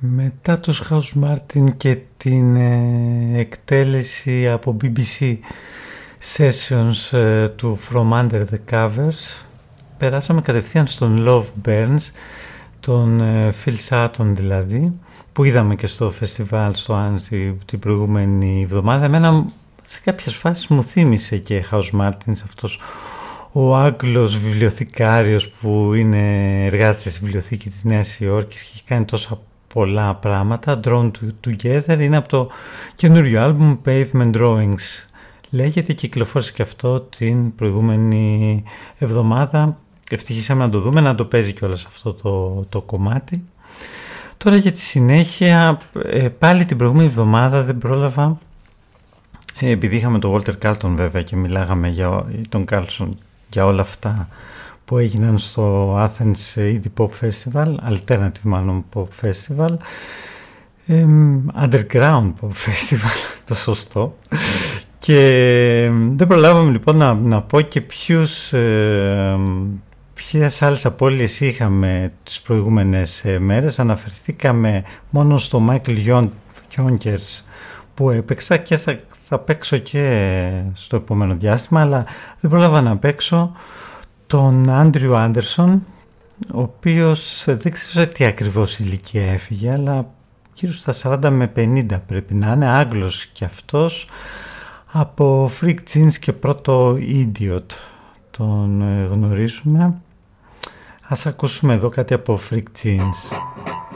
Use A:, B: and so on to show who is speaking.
A: Μετά τους House Martin και την εκτέλεση από BBC Sessions του From Under the Covers, περάσαμε κατευθείαν στον Love Burns, τον Phil Sutton δηλαδή, που είδαμε και στο φεστιβάλ στο Άντι την προηγούμενη εβδομάδα. Εμένα σε κάποιες φάσεις μου θύμισε και House Martins, αυτός ο Άγγλος βιβλιοθηκάριος που εργάζεται στη βιβλιοθήκη της Νέας Υόρκης και έχει κάνει τόσα πολλά πράγματα. Drawn Together είναι από το καινούριο άλμπουμ Pavement Drawings λέγεται, κυκλοφόρησε και αυτό την προηγούμενη εβδομάδα. Ευτυχήσαμε να το δούμε, να το παίζει κιόλας αυτό το κομμάτι. Τώρα για τη συνέχεια, πάλι την προηγούμενη εβδομάδα δεν πρόλαβα, επειδή είχαμε τον Walter Carlton βέβαια και μιλάγαμε για τον Carlton, για όλα αυτά που έγιναν στο Athens Indie Pop Festival, Alternative μάλλον Pop Festival, Underground Pop Festival, το σωστό. Και δεν προλάβαμε λοιπόν να πω και ποιες άλλες απώλειες είχαμε τις προηγούμενες μέρες. Αναφερθήκαμε μόνο στο Michael Jonkers που έπαιξα και θα παίξω και στο επόμενο διάστημα, αλλά δεν πρόλαβα να παίξω τον Άντριου Άντερσον, ο οποίος δεν ξέρω τι ακριβώς ηλικία έφυγε, αλλά γύρω στα 40 με 50 πρέπει να είναι, Άγγλος και αυτός, από Freak Jeans και πρώτο Idiot τον γνωρίζουμε. Ας ακούσουμε εδώ κάτι από Freak Jeans.